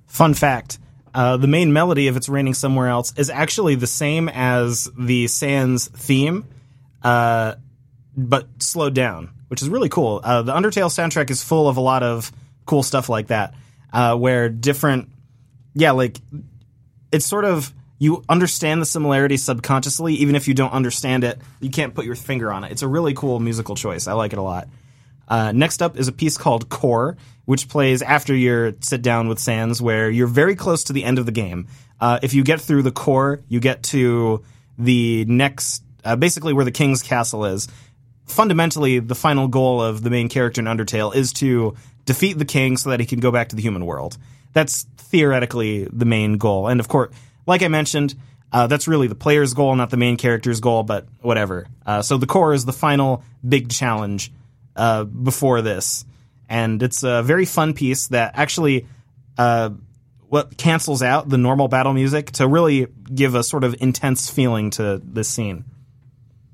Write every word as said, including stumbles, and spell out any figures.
Fun fact. Uh, the main melody of It's Raining Somewhere Else is actually the same as the Sans theme, uh, but slowed down, which is really cool. Uh, the Undertale soundtrack is full of a lot of cool stuff like that, uh, where different, yeah, like, it's sort of, you understand the similarity subconsciously, even if you don't understand it, you can't put your finger on it. It's a really cool musical choice. I like it a lot. Uh, next up is a piece called Core, which plays after your sit down with Sans, where you're very close to the end of the game. Uh, if you get through the core, you get to the next, uh, basically where the king's castle is. Fundamentally, the final goal of the main character in Undertale is to defeat the king so that he can go back to the human world. That's theoretically the main goal. And of course, like I mentioned, uh, that's really the player's goal, not the main character's goal, but whatever. Uh, so the core is the final big challenge uh, before this. And it's a very fun piece that actually uh, what cancels out the normal battle music to really give a sort of intense feeling to this scene.